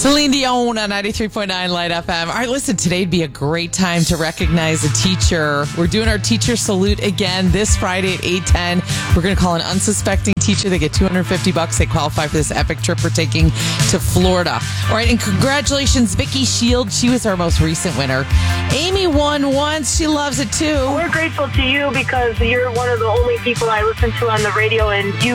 Celine Dion on 93.9 Light FM. All right, listen, today'd be a great time to recognize a teacher. We're doing our teacher salute again this Friday at 8:10. We're going to call an unsuspecting teacher. They get $250. They qualify for this epic trip we're taking to Florida. All right, and congratulations, Vicky Shield. She was our most recent winner. Amy won once. She loves it too. We're grateful to you because you're one of the only people I listen to on the radio, and you